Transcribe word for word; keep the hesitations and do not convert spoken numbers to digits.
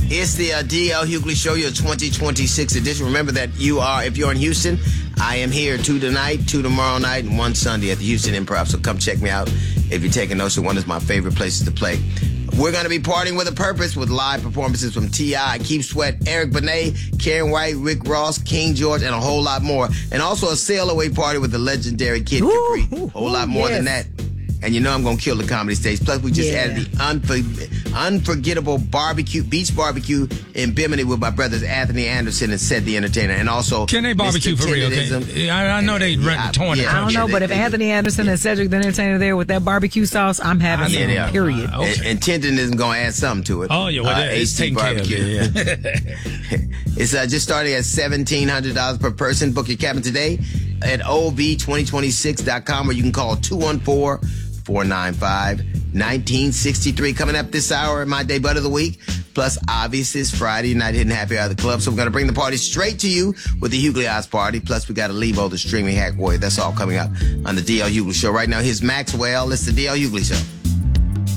It's the uh, D L Hughley Show, your twenty twenty-six edition. Remember that you are, if you're in Houston, I am here two tonight, two tomorrow night, and one Sunday at the Houston Improv. So come check me out if you're taking notes. One of my favorite places to play. We're going to be partying with a purpose with live performances from T I, Keith Sweat, Eric Benet, Karen White, Rick Ross, King George, and a whole lot more. And also a sail-away party with the legendary Kid Capri. A whole lot more yes. than that. And you know I'm going to kill the comedy stage. Plus, we just yeah. added the unfor- unforgettable barbecue, beach barbecue in Bimini with my brothers Anthony Anderson and Seth the Entertainer. And also... Can they barbecue for real? Okay? I, I know they rent the tournament. Yeah, I don't know, yeah, but if Anthony Anderson and Cedric the Entertainer there with that barbecue sauce, I'm having some, yeah, period. Uh, okay. And, and Tintin is going to add something to it. Oh, yeah, well, uh, it's taking barbecue. Care of it, yeah. It's uh, just starting at seventeen hundred dollars per person. Book your cabin today at O V twenty twenty-six dot com, or you can call two one four, four nine five, one nine six three. Coming up this hour, my day butt of the week. Plus, obviously, it's Friday night hitting happy hour of the club. So we're going to bring the party straight to you with the Hughley Oz Party. Plus, we got to Levo, the streaming hack warrior. That's all coming up on the D L Hughley Show. Right now, here's Maxwell. It's the D L Hughley Show.